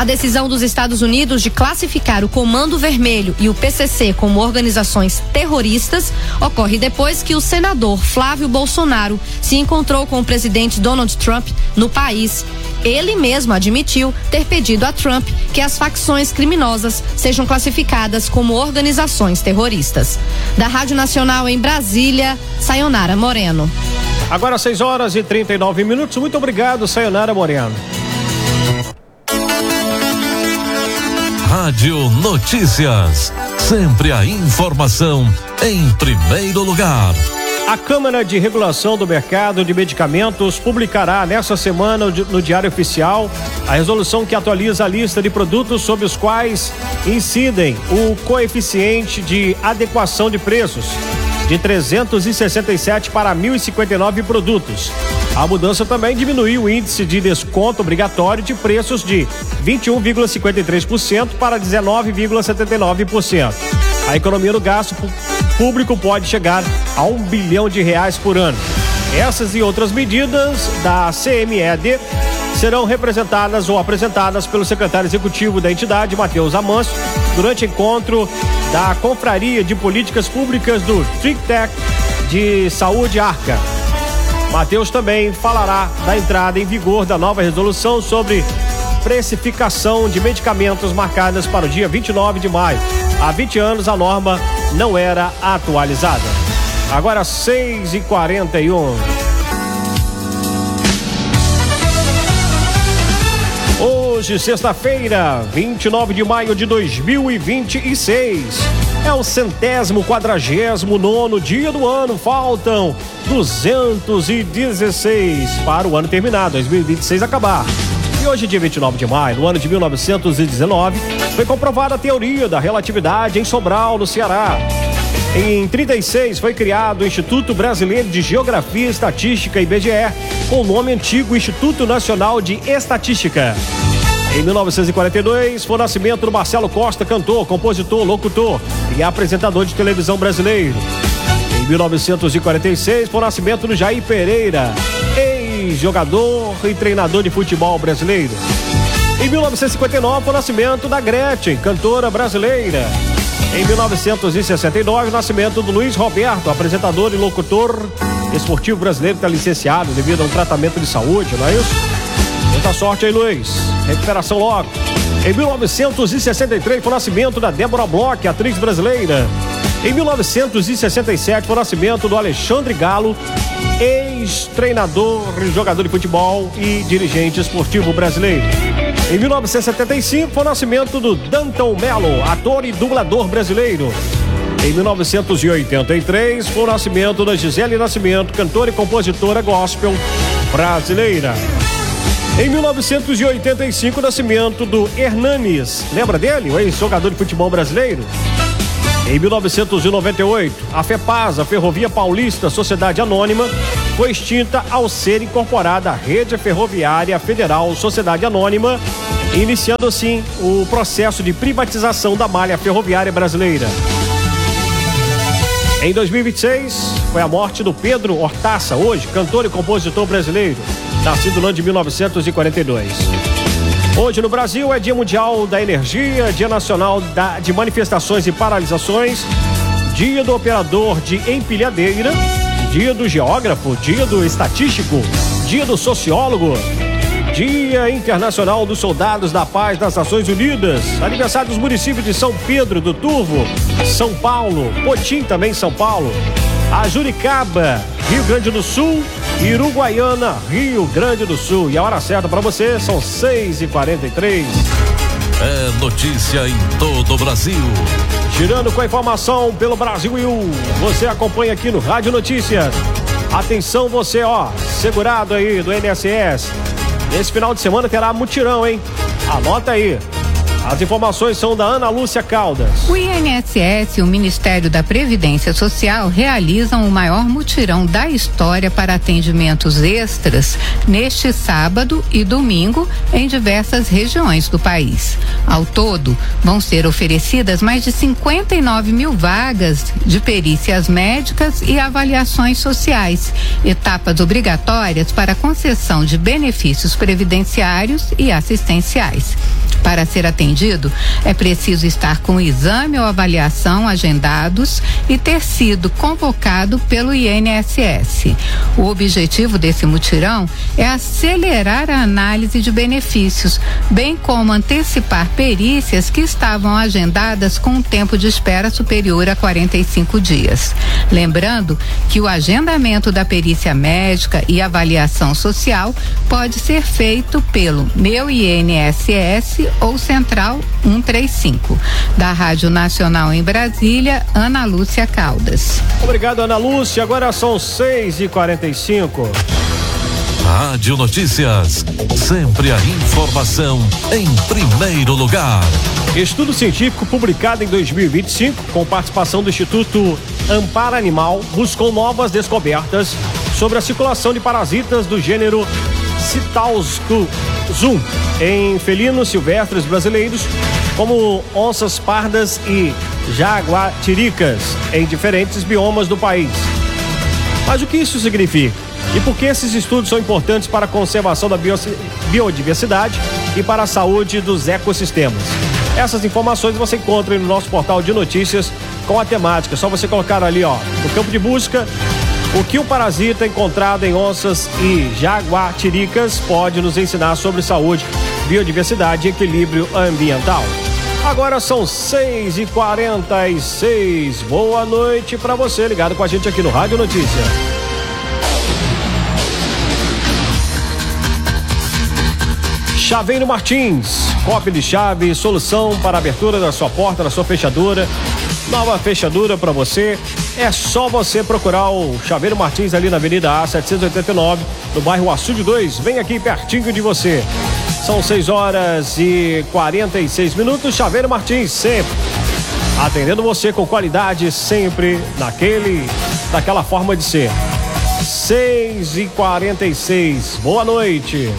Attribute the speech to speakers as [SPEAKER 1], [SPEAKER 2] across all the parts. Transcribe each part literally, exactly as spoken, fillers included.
[SPEAKER 1] A decisão dos Estados Unidos de classificar o Comando Vermelho e o P C C como organizações terroristas ocorre depois que o senador Flávio Bolsonaro se encontrou com o presidente Donald Trump no país. Ele mesmo admitiu ter pedido a Trump que as facções criminosas sejam classificadas como organizações terroristas. Da Rádio Nacional em Brasília, Sayonara Moreno.
[SPEAKER 2] Agora seis horas e trinta e nove minutos. Muito obrigado, Sayonara Moreno.
[SPEAKER 3] Rádio Notícias. Sempre a informação em primeiro lugar.
[SPEAKER 2] A Câmara de Regulação do Mercado de Medicamentos publicará nesta semana no Diário Oficial a resolução que atualiza a lista de produtos sobre os quais incidem o coeficiente de adequação de preços de trezentos e sessenta e sete para mil e cinquenta e nove produtos. A mudança também diminuiu o índice de desconto obrigatório de preços de vinte e um vírgula cinquenta e três por cento para dezenove vírgula setenta e nove por cento. A economia do gasto público pode chegar a um bilhão de reais por ano. Essas e outras medidas da C M E D serão representadas ou apresentadas pelo secretário executivo da entidade, Matheus Amâncio, durante encontro da Confraria de Políticas Públicas do TRICTEC de Saúde Arca. Matheus também falará da entrada em vigor da nova resolução sobre precificação de medicamentos marcadas para o dia vinte e nove de maio. Há vinte anos a norma não era atualizada. Agora seis e quarenta e um. Hoje, sexta-feira, vinte e nove de maio de dois mil e vinte e seis. É o centésimo quadragésimo nono dia do ano. Faltam duzentos e dezesseis para o ano terminar, dois mil e vinte e seis acabar. E hoje, dia vinte e nove de maio, no ano de mil novecentos e dezenove, foi comprovada a teoria da relatividade em Sobral, no Ceará. Em trinta e seis, foi criado o Instituto Brasileiro de Geografia e Estatística, I B G E, com o nome antigo Instituto Nacional de Estatística. Em mil novecentos e quarenta e dois, foi o nascimento do Marcelo Costa, cantor, compositor, locutor e apresentador de televisão brasileiro. Em mil novecentos e quarenta e seis, foi o nascimento do Jair Pereira, ex-jogador e treinador de futebol brasileiro. Em mil novecentos e cinquenta e nove, foi o nascimento da Gretchen, cantora brasileira. Em mil novecentos e sessenta e nove, o nascimento do Luiz Roberto, apresentador e locutor esportivo brasileiro, que está licenciado devido a um tratamento de saúde, não é isso? Muita sorte aí, Luiz. Recuperação logo. Em mil novecentos e sessenta e três, foi o nascimento da Débora Bloch, atriz brasileira. Em mil novecentos e sessenta e sete, foi o nascimento do Alexandre Galo, ex-treinador, jogador de futebol e dirigente esportivo brasileiro. Em mil novecentos e setenta e cinco, foi o nascimento do Danton Mello, ator e dublador brasileiro. Em mil novecentos e oitenta e três, foi o nascimento da Gisele Nascimento, cantora e compositora gospel brasileira. Em mil novecentos e oitenta e cinco, o nascimento do Hernanes, lembra dele, o ex-jogador de futebol brasileiro? Em mil novecentos e noventa e oito, a FEPASA, Ferrovia Paulista Sociedade Anônima, foi extinta ao ser incorporada à Rede Ferroviária Federal Sociedade Anônima, iniciando assim o processo de privatização da malha ferroviária brasileira. Em dois mil e vinte e seis, foi a morte do Pedro Hortaça, hoje cantor e compositor brasileiro, nascido no ano de mil novecentos e quarenta e dois. Hoje no Brasil é Dia Mundial da Energia, Dia Nacional da, de Manifestações e Paralisações, Dia do Operador de Empilhadeira, Dia do Geógrafo, Dia do Estatístico, Dia do Sociólogo, Dia Internacional dos Soldados da Paz das Nações Unidas, aniversário dos municípios de São Pedro do Turvo, São Paulo, Potim também São Paulo, Ajuricaba, Rio Grande do Sul, e Uruguaiana, Rio Grande do Sul. E a hora certa para você são seis e quarenta e três.
[SPEAKER 3] É notícia em todo o Brasil.
[SPEAKER 2] Girando com a informação pelo Brasil e o você acompanha aqui no Rádio Notícias. Atenção você, ó, segurado aí do I N S S. Esse final de semana terá mutirão, hein? Anota aí. As informações são da Ana Lúcia Caldas.
[SPEAKER 4] O I N S S e o Ministério da Previdência Social realizam o maior mutirão da história para atendimentos extras neste sábado e domingo em diversas regiões do país. Ao todo, vão ser oferecidas mais de cinquenta e nove mil vagas de perícias médicas e avaliações sociais, etapas obrigatórias para concessão de benefícios previdenciários e assistenciais. Para ser atendido, é preciso estar com o exame ou avaliação agendados e ter sido convocado pelo I N S S. O objetivo desse mutirão é acelerar a análise de benefícios, bem como antecipar perícias que estavam agendadas com um tempo de espera superior a quarenta e cinco dias. Lembrando que o agendamento da perícia médica e avaliação social pode ser feito pelo Meu I N S S ou Central cento e trinta e cinco. Da Rádio Nacional em Brasília, Ana Lúcia Caldas.
[SPEAKER 2] Obrigado, Ana Lúcia. Agora são seis e quarenta e cinco.
[SPEAKER 3] Rádio Notícias, sempre a informação em primeiro lugar.
[SPEAKER 2] Estudo científico publicado em dois mil e vinte e cinco, com participação do Instituto Amparo Animal, buscou novas descobertas sobre a circulação de parasitas do gênero Citauscuzum em felinos silvestres brasileiros, como onças pardas e jaguatiricas, em diferentes biomas do país. Mas o que isso significa? E por que esses estudos são importantes para a conservação da biodiversidade e para a saúde dos ecossistemas? Essas informações você encontra no nosso portal de notícias com a temática. É só você colocar ali, ó, no campo de busca, o que o parasita encontrado em onças e jaguatiricas pode nos ensinar sobre saúde, biodiversidade e equilíbrio ambiental. Agora são seis e quarenta e seis. Boa noite para você ligado com a gente aqui no Rádio Notícia. Chaveiro Martins, cópia de chave, solução para a abertura da sua porta, da sua fechadura. Nova fechadura para você. É só você procurar o Chaveiro Martins ali na Avenida A setecentos e oitenta e nove, no bairro Açude dois. Vem aqui pertinho de você. São seis horas e quarenta e seis minutos. Chaveiro Martins, sempre atendendo você com qualidade, sempre naquele, daquela forma de ser. seis e quarenta e seis. Boa noite.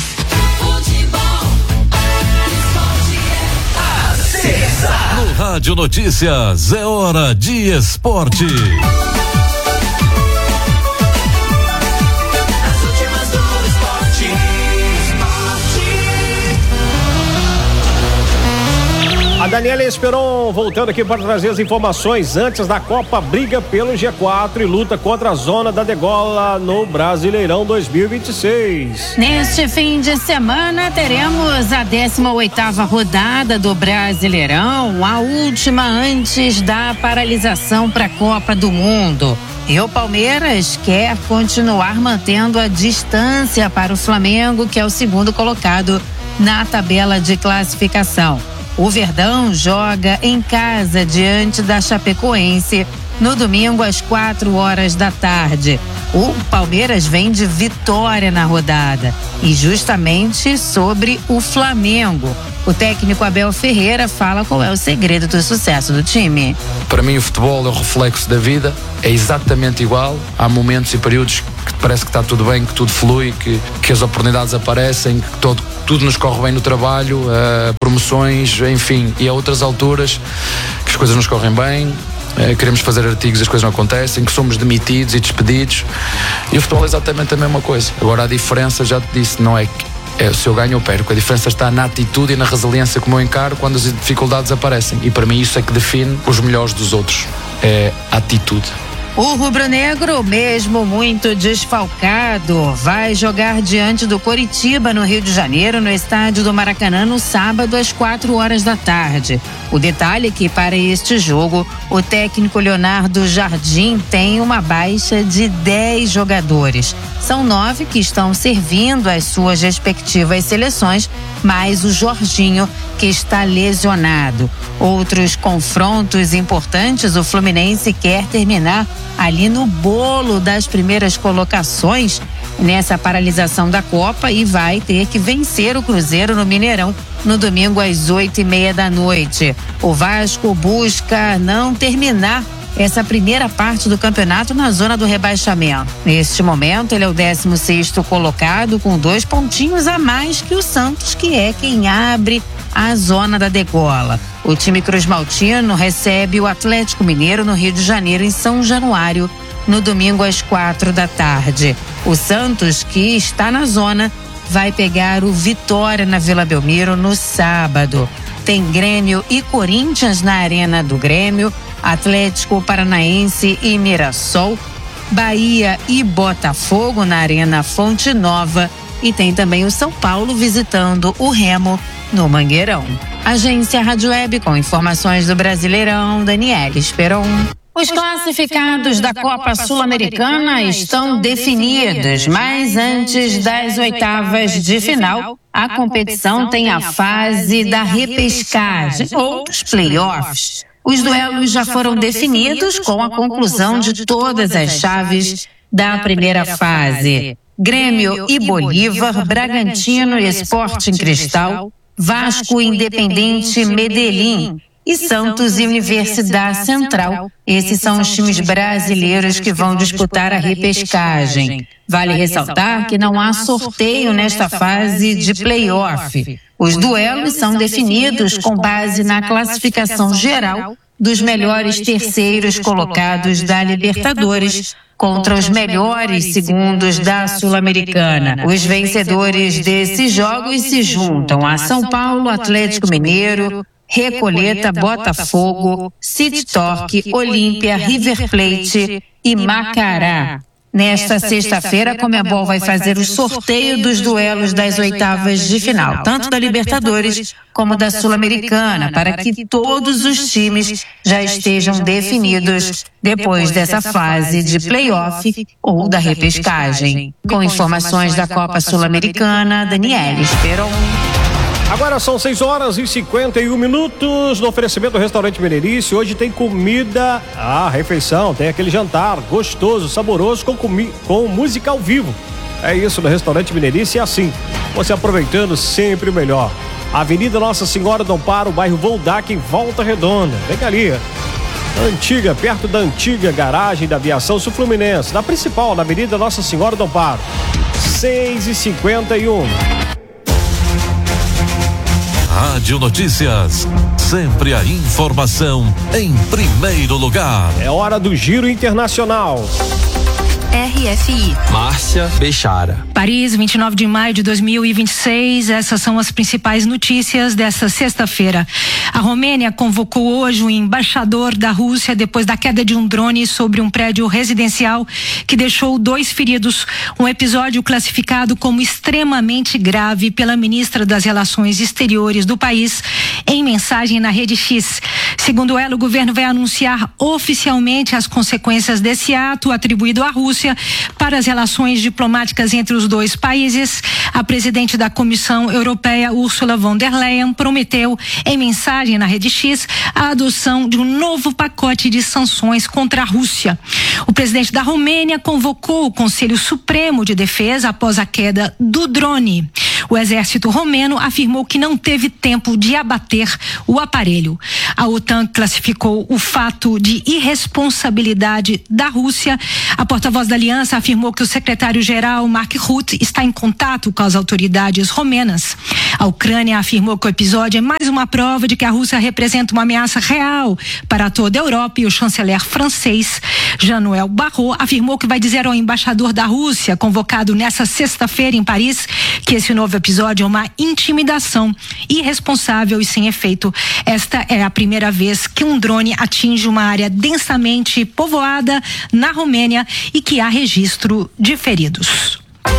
[SPEAKER 3] No Rádio Notícias, é hora de esporte.
[SPEAKER 2] A Daniela Esperon voltando aqui para trazer as informações antes da Copa, briga pelo G quatro e luta contra a zona da degola no Brasileirão dois mil e vinte e seis.
[SPEAKER 5] Neste fim de semana teremos a décima oitava rodada do Brasileirão, a última antes da paralisação para a Copa do Mundo. E o Palmeiras quer continuar mantendo a distância para o Flamengo, que é o segundo colocado na tabela de classificação. O Verdão joga em casa diante da Chapecoense no domingo às quatro horas da tarde. O Palmeiras vem de vitória na rodada e justamente sobre o Flamengo. O técnico Abel Ferreira fala qual é o segredo do sucesso do time.
[SPEAKER 6] Para mim o futebol é o reflexo da vida, é exatamente igual. Há momentos e períodos que parece que está tudo bem, que tudo flui, que, que as oportunidades aparecem, que todo, tudo nos corre bem no trabalho, uh, promoções, enfim. E há outras alturas que as coisas nos correm bem, uh, queremos fazer artigos e as coisas não acontecem, que somos demitidos e despedidos. E o futebol é exatamente a mesma coisa. Agora a diferença, já te disse, não é que É, se eu ganho ou perco, a diferença está na atitude e na resiliência como eu encaro quando as dificuldades aparecem, e para mim isso é que define os melhores dos outros, é a atitude.
[SPEAKER 5] O rubro-negro, mesmo muito desfalcado, vai jogar diante do Coritiba no Rio de Janeiro, no estádio do Maracanã, no sábado às quatro horas da tarde. O detalhe é que para este jogo, o técnico Leonardo Jardim tem uma baixa de dez jogadores. São nove que estão servindo as suas respectivas seleções, mais o Jorginho, que está lesionado. Outros confrontos importantes, o Fluminense quer terminar ali no bolo das primeiras colocações nessa paralisação da Copa e vai ter que vencer o Cruzeiro no Mineirão no domingo às oito e meia da noite. O Vasco busca não terminar essa primeira parte do campeonato na zona do rebaixamento. Neste momento, ele é o décimo sexto colocado, com dois pontinhos a mais que o Santos, que é quem abre a zona da degola. O time cruzmaltino recebe o Atlético Mineiro no Rio de Janeiro, em São Januário, no domingo às quatro da tarde. O Santos, que está na zona, vai pegar o Vitória na Vila Belmiro no sábado. Tem Grêmio e Corinthians na Arena do Grêmio, Atlético Paranaense e Mirassol, Bahia e Botafogo na Arena Fonte Nova e tem também o São Paulo visitando o Remo no Mangueirão. Agência Rádio Web com informações do Brasileirão, Daniela Esperon. Os classificados da Copa Sul-Americana estão definidos, mas antes das oitavas de final, a competição tem a fase da repescagem ou dos playoffs. Os duelos já foram definidos com a conclusão de todas as chaves da primeira fase. Grêmio e Bolívar, Bragantino e Sporting Cristal, Vasco e Independente Medellín e Santos e Universidade Central. Esses são os times brasileiros que vão disputar a repescagem. Vale ressaltar que não há sorteio nesta fase de play-off. Os duelos são definidos com base na classificação geral dos melhores terceiros colocados da Libertadores contra os melhores segundos da Sul-Americana. Os vencedores desses jogos se juntam a São Paulo, Atlético Mineiro, Recoleta, Botafogo, City Torque, Olímpia, River Plate e Macará. Nesta sexta-feira, a Conmebol vai fazer o sorteio dos duelos das oitavas de final, tanto da Libertadores como da Sul-Americana, para que todos os times já estejam definidos depois dessa fase de play-off ou da repescagem. Com informações da Copa Sul-Americana, Daniela Esperon.
[SPEAKER 2] Agora são seis horas e cinquenta e um minutos no oferecimento do Restaurante Meirelles. Hoje tem comida, ah, refeição, tem aquele jantar gostoso, saboroso com, comi- com música ao vivo. É isso no Restaurante Meirelles, e assim, você aproveitando sempre o melhor. Avenida Nossa Senhora do Amparo, bairro Voldac, em Volta Redonda. Vem ali, antiga, perto da antiga garagem da aviação Sul Fluminense, na principal, na Avenida Nossa Senhora do Amparo. seis e cinquenta e um.
[SPEAKER 3] Rádio Notícias, sempre a informação em primeiro lugar.
[SPEAKER 2] É hora do Giro Internacional.
[SPEAKER 1] R F I.
[SPEAKER 7] Márcia Bechara.
[SPEAKER 8] Paris, vinte e nove de maio de dois mil e vinte e seis. Essas são as principais notícias desta sexta-feira. A Romênia convocou hoje o embaixador da Rússia depois da queda de um drone sobre um prédio residencial que deixou dois feridos. Um episódio classificado como extremamente grave pela ministra das Relações Exteriores do país em mensagem na Rede X. Segundo ela, o governo vai anunciar oficialmente as consequências desse ato atribuído à Rússia para as relações diplomáticas entre os dois países. A presidente da Comissão Europeia, Ursula von der Leyen, prometeu em mensagem na Rede X a adoção de um novo pacote de sanções contra a Rússia. O presidente da Romênia convocou o Conselho Supremo de Defesa após a queda do drone. O exército romeno afirmou que não teve tempo de abater o aparelho. A OTAN classificou o fato de irresponsabilidade da Rússia. A porta-voz da aliança afirmou que o secretário-geral Mark Rutte está em contato com as autoridades romenas. A Ucrânia afirmou que o episódio é mais uma prova de que a Rússia representa uma ameaça real para toda a Europa, e o chanceler francês Jean-Noël Barrot afirmou que vai dizer ao embaixador da Rússia, convocado nessa sexta-feira em Paris, que esse novo episódio é uma intimidação irresponsável e sem efeito. Esta é a primeira vez que um drone atinge uma área densamente povoada na Romênia e que há registro de feridos.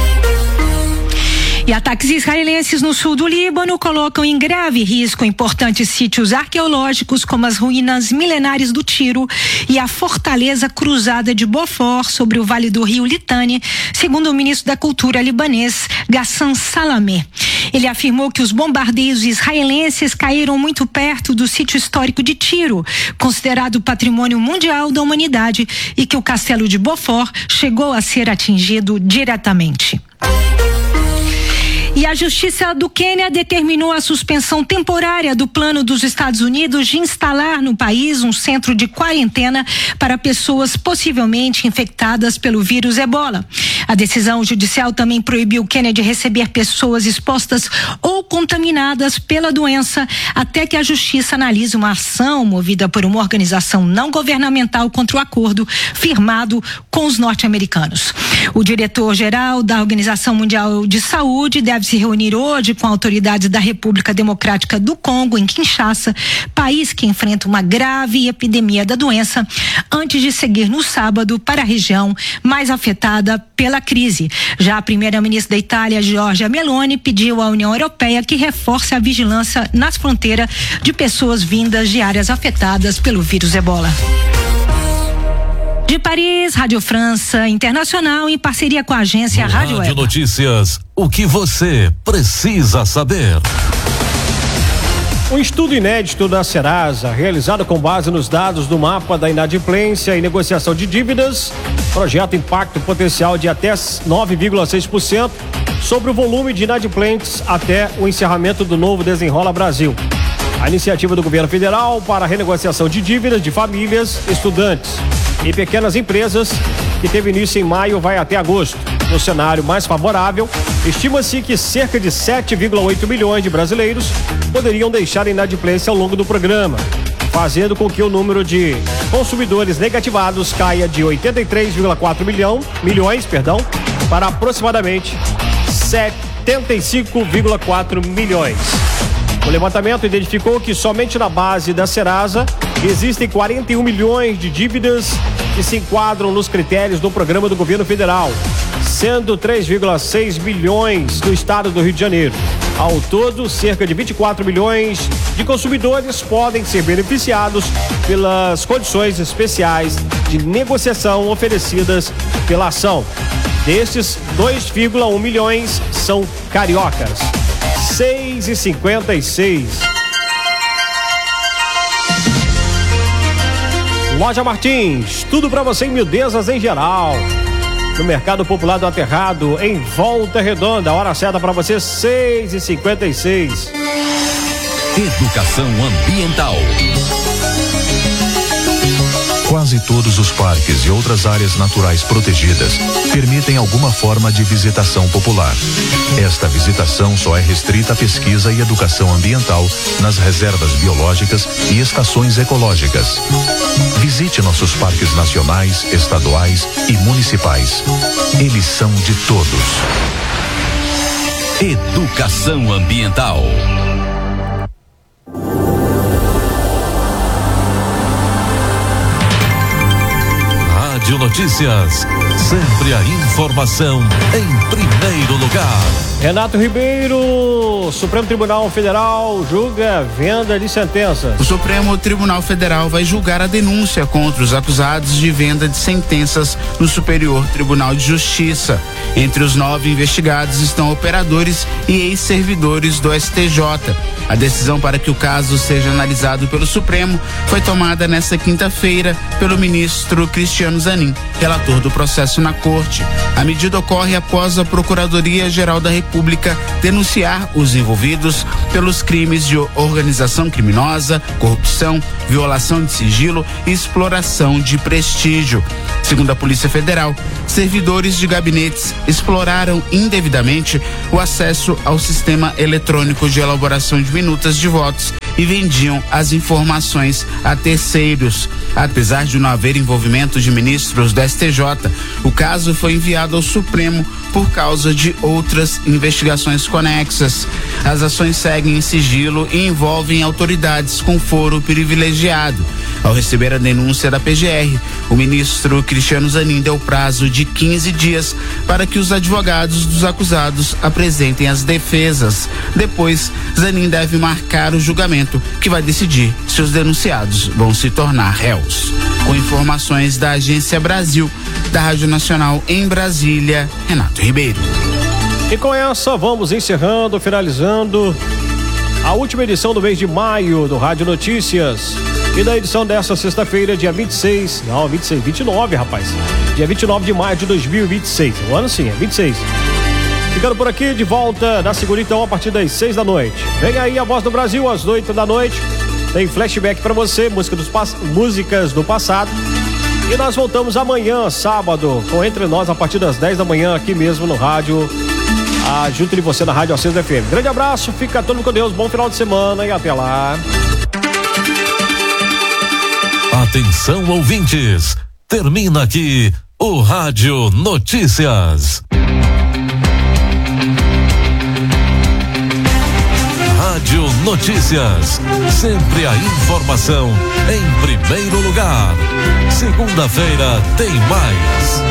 [SPEAKER 8] E ataques israelenses no sul do Líbano colocam em grave risco importantes sítios arqueológicos como as ruínas milenares do Tiro e a fortaleza cruzada de Beaufort sobre o vale do rio Litani, segundo o ministro da Cultura libanês Ghassan Salameh. Ele afirmou que os bombardeios israelenses caíram muito perto do sítio histórico de Tiro, considerado patrimônio mundial da humanidade, e que o castelo de Beaufort chegou a ser atingido diretamente. E a Justiça do Quênia determinou a suspensão temporária do plano dos Estados Unidos de instalar no país um centro de quarentena para pessoas possivelmente infectadas pelo vírus Ebola. A decisão judicial também proibiu o Quênia de receber pessoas expostas ou contaminadas pela doença até que a Justiça analise uma ação movida por uma organização não governamental contra o acordo firmado com os norte-americanos. O diretor-geral da Organização Mundial de Saúde deve se reunir hoje com autoridades da República Democrática do Congo, em Kinshasa, país que enfrenta uma grave epidemia da doença, antes de seguir no sábado para a região mais afetada pela crise. Já a primeira-ministra da Itália, Giorgia Meloni, pediu à União Europeia que reforce a vigilância nas fronteiras de pessoas vindas de áreas afetadas pelo vírus Ebola. De Paris, Rádio França Internacional, em parceria com a agência
[SPEAKER 3] no
[SPEAKER 8] Rádio
[SPEAKER 3] Rádio
[SPEAKER 8] Eba.
[SPEAKER 3] Notícias, o que você precisa saber.
[SPEAKER 2] Um estudo inédito da Serasa, realizado com base nos dados do mapa da inadimplência e negociação de dívidas, projeta impacto potencial de até nove vírgula seis por cento sobre o volume de inadimplentes até o encerramento do novo Desenrola Brasil. A iniciativa do governo federal para a renegociação de dívidas de famílias, estudantes e pequenas empresas, que teve início em maio, vai até agosto. No cenário mais favorável, estima-se que cerca de sete vírgula oito milhões de brasileiros poderiam deixar a inadimplência ao longo do programa, fazendo com que o número de consumidores negativados caia de oitenta e três vírgula quatro milhão, milhões perdão, para aproximadamente setenta e cinco vírgula quatro milhões. O levantamento identificou que somente na base da Serasa existem quarenta e um milhões de dívidas que se enquadram nos critérios do programa do governo federal, sendo três vírgula seis milhões no estado do Rio de Janeiro. Ao todo, cerca de vinte e quatro milhões de consumidores podem ser beneficiados pelas condições especiais de negociação oferecidas pela ação. Destes, dois vírgula um milhões são cariocas. seis e cinquenta e seis. Loja Martins, tudo para você em miudezas em geral. No Mercado Popular do Aterrado, em Volta Redonda. A hora certa para você, seis e cinquenta e seis.
[SPEAKER 3] Educação ambiental.
[SPEAKER 9] Quase todos os parques e outras áreas naturais protegidas permitem alguma forma de visitação popular. Esta visitação só é restrita à pesquisa e educação ambiental nas reservas biológicas e estações ecológicas. Visite nossos parques nacionais, estaduais e municipais. Eles são de todos.
[SPEAKER 3] Educação ambiental. Rádio Notícias, sempre a informação em primeiro lugar.
[SPEAKER 2] Renato Ribeiro, Supremo Tribunal Federal julga venda de sentenças.
[SPEAKER 10] O Supremo Tribunal Federal vai julgar a denúncia contra os acusados de venda de sentenças no Superior Tribunal de Justiça. Entre os nove investigados estão operadores e ex-servidores do S T J. A decisão para que o caso seja analisado pelo Supremo foi tomada nesta quinta-feira pelo ministro Cristiano Zanin, relator do processo na Corte. A medida ocorre após a Procuradoria-Geral da República denunciar os envolvidos pelos crimes de organização criminosa, corrupção, violação de sigilo e exploração de prestígio. Segundo a Polícia Federal, servidores de gabinetes exploraram indevidamente o acesso ao sistema eletrônico de elaboração de minutas de votos e vendiam as informações a terceiros. Apesar de não haver envolvimento de ministros do S T J, o caso foi enviado ao Supremo por causa de outras investigações conexas. As ações seguem em sigilo e envolvem autoridades com foro privilegiado. Ao receber a denúncia da P G R, o ministro Cristiano Zanin deu prazo de quinze dias para que os advogados dos acusados apresentem as defesas. Depois, Zanin deve marcar o julgamento, que vai decidir se os denunciados vão se tornar réus. Com informações da Agência Brasil, da Rádio Nacional em Brasília, Renato Ribeiro.
[SPEAKER 2] E com essa, vamos encerrando, finalizando a última edição do mês de maio do Rádio Notícias. E da edição dessa sexta-feira, dia vinte e seis, não, vinte e seis, vinte e nove, rapaz. Dia vinte e nove de maio de dois mil e vinte e seis. O ano sim, é vinte e seis. Ficando por aqui, de volta na segunda, então, a partir das seis da noite. Vem aí a Voz do Brasil, às oito da noite. Tem flashback pra você, música dos pass... músicas do passado. E nós voltamos amanhã, sábado, com Entre Nós, a partir das dez da manhã, aqui mesmo no rádio, ah, junto de você na Rádio Acesa F M. Grande abraço, fica todo mundo com Deus, bom final de semana e até lá.
[SPEAKER 3] Atenção, ouvintes. Termina aqui o Rádio Notícias. Rádio Notícias. Sempre a informação em primeiro lugar. Segunda-feira tem mais.